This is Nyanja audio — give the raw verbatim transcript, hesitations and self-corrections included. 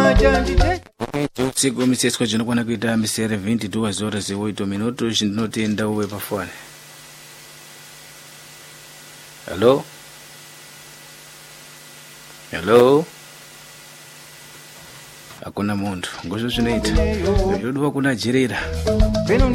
Siku misesco chinokwana kuita misere vinte e duas horas e oito minutos ndinotenda uwe pafone. Hello? Hello? Hakuna muntu ngozvo zvinoita zvoduwa kuna jerera.